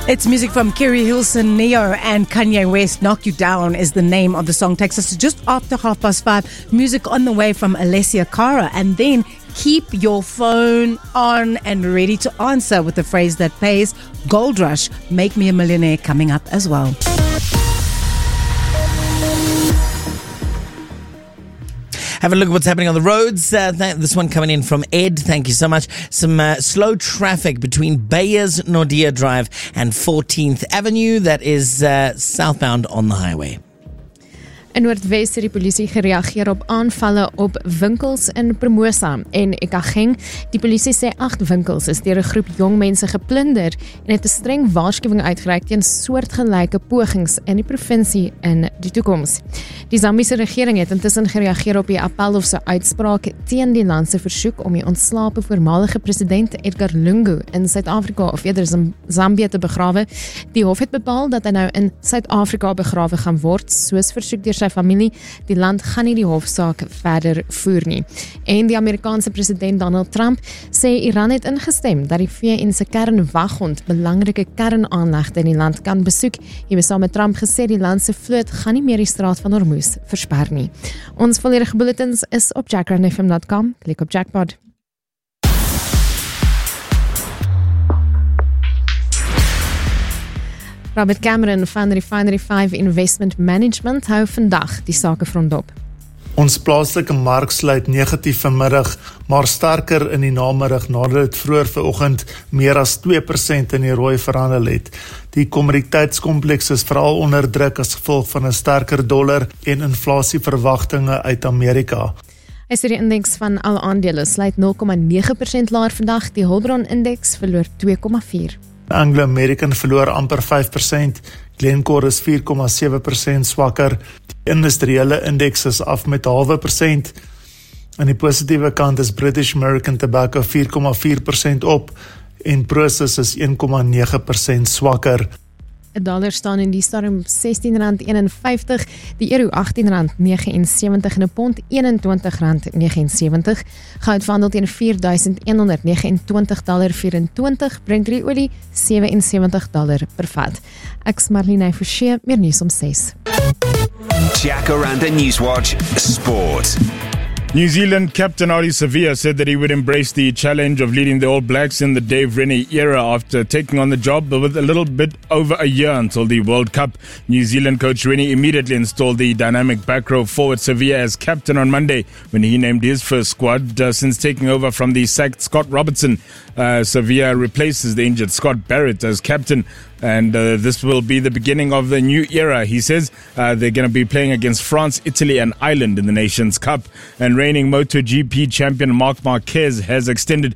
It's music from Kerry Hilson, Neo, and Kanye West. Knock You Down is the name of the song. Takes us to just after 5:30. Music on the way from Alessia Cara. And then keep your phone on and ready to answer with the phrase that pays. Gold Rush, Make Me a Millionaire coming up as well. Have a look at what's happening on the roads. This one coming in from Ed. Thank you so much. Some slow traffic between Bayers Nordia Drive and 14th Avenue. That is southbound on the highway. In Noordwes het die polisie gereageer op aanvalle op winkels in Promosa en Ekageng. Die polisie sê 8 winkels is deur 'n groep jong mense geplunder en het 'n streng waarskuwing uitgereik teen soortgelyke pogings in die provinsie in die toekoms. Die Zambiese regering het intussen gereageer op die Appelhof se uitspraak teen die land se versoek om die ontslape voormalige president Edgar Lungu in Suid-Afrika of eerder Zambië te begrawe. Die hof het bepaal dat hy nou in Suid-Afrika begrawe gaan word, soos versoek deur sy familie. Die land gaan nie die hofsaak verder voer nie. En die Amerikaanse president Donald Trump sê Iran het ingestem dat die VN se kernwaghond belangrike kernaanlegte in die land kan besoek. Hy het saam met Trump gesê die land se vloot gaan nie meer die straat van Hormuz versper nie. Ons volledige bulletins is op jackrandfm.com. Klik op Jackpot. Robert Cameron van Refinery 5 Investment Management hou vandag die sakefront dop. Ons plaaslike mark sluit negatief vanmiddag, maar sterker in die namiddag nadat dit vroeër vanoggend meer as 2% in die rooi verhandel het. Die kommoditeitskompleks is veral onder druk as gevolg van 'n sterker dollar en inflasieverwagtinge uit Amerika. Hy sê die indeks van alle aandele sluit 0,9% laer vandag, die Hulbron-indeks verloor 2,4%. Anglo-American verloor amper 5%, Glencore is 4,7% swakker, die industriële indeks is af met 0,5%, aan die positiewe kant is British American Tobacco 4,4% op, en Prosus is 1,9% swakker. 'n dollar staan in die stadium R16,51, die euro R18,79 en 'n pond R21,79. Goud verhandel teen $4,129,24, Brent olie $77 per vat. Ek's Marlene Forsie, meer nuus om 6. Jacaranda Newswatch Sport. New Zealand captain Ardie Savea said that he would embrace the challenge of leading the All Blacks in the Dave Rennie era after taking on the job with a little bit over a year until the World Cup. New Zealand coach Rennie immediately installed the dynamic back row forward Savea as captain on Monday when he named his first squad since taking over from the sacked Scott Robertson. Savea replaces the injured Scott Barrett as captain. And this will be the beginning of the new era. He says they're going to be playing against France, Italy and Ireland in the Nations Cup. And reigning MotoGP champion Marc Marquez has extended